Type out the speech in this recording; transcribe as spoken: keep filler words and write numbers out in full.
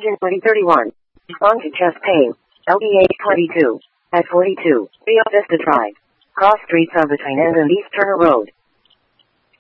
Engine twenty thirty-one. On to chest pain. L D H twenty-two. At forty-two. Rio Vista Drive. Cross streets of between End and East Turner Road.